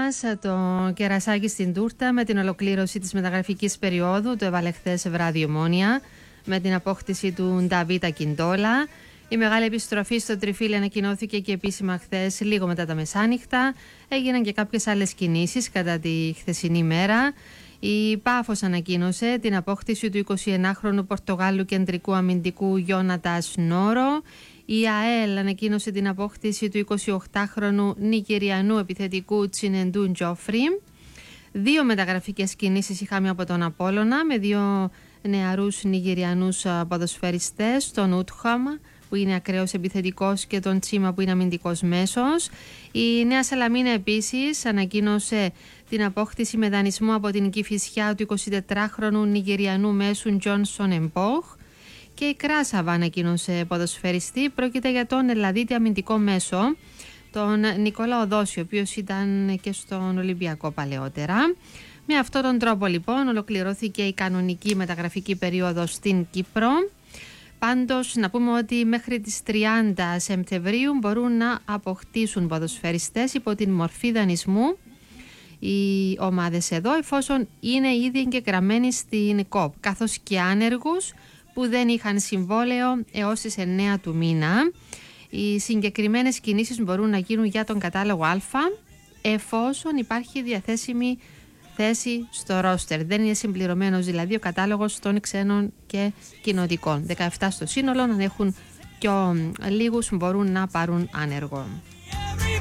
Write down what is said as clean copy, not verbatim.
μας το κερασάκι στην τούρτα με την ολοκλήρωση της μεταγραφικής περίοδου. Το έβαλε χθες βράδυ Ομόνοια με την απόκτηση του Νταβίτα Κιντόλα. Η μεγάλη επιστροφή στο τριφύλι ανακοινώθηκε και επίσημα χθες λίγο μετά τα μεσάνυχτα. Έγιναν και κάποιες άλλες κινήσεις κατά τη χθεσινή μέρα. Η Πάφος ανακοίνωσε την απόκτηση του 21χρονου Πορτογάλου κεντρικού αμυντικού Γιόνατας Νόρο. Η ΑΕΛ ανακοίνωσε την απόκτηση του 28χρονου Νιγηριανού επιθετικού Τσινεντού Τζόφρι. 2 μεταγραφικές κινήσεις είχαμε από τον Απόλλωνα με 2 νεαρούς Νιγηριανούς ποδοσφαιριστές, τον Ούτχαμ που είναι ακραίος επιθετικός και τον Τσίμα που είναι αμυντικός μέσος. Η Νέα Σαλαμίνα επίσης ανακοίνωσε την απόκτηση με δανεισμό από την Κηφισιά του 24χρονου Νιγηριανού μέσου Τζόνσον Εμπόχ. Και η Κράσαβα ανακοίνωσε ποδοσφαιριστή. Πρόκειται για τον Ελλαδίτη αμυντικό μέσο, τον Νικόλα Οδόση, ο οποίος ήταν και στον Ολυμπιακό παλαιότερα. Με αυτόν τον τρόπο λοιπόν ολοκληρώθηκε η κανονική μεταγραφική περίοδος στην Κύπρο. Πάντως να πούμε ότι μέχρι τις 30 Σεπτεμβρίου μπορούν να αποκτήσουν ποδοσφαιριστές υπό την μορφή δανεισμού οι ομάδες εδώ, εφόσον είναι ήδη εγγεγραμμένοι στην ΚΟΠ, καθώς και άνεργους που δεν είχαν συμβόλαιο έως τις 9 του μήνα. Οι συγκεκριμένες κινήσεις μπορούν να γίνουν για τον κατάλογο Α, εφόσον υπάρχει διαθέσιμη θέση στο ρόστερ. Δεν είναι συμπληρωμένος δηλαδή ο κατάλογος των ξένων και κοινοτικών. 17 στο σύνολο, αν έχουν πιο λίγους μπορούν να πάρουν άνεργο.